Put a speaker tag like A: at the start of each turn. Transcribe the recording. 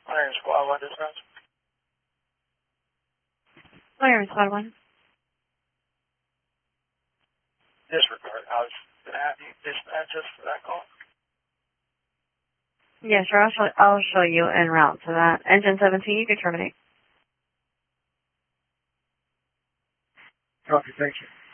A: Iron Squad 1 dispatch.
B: Iron Squad 1.
A: Disregard. I was going to have you dispatch us for that call.
B: Yeah, sure. I'll show you en route to that. Engine 17, you can terminate.
A: Copy, thank you.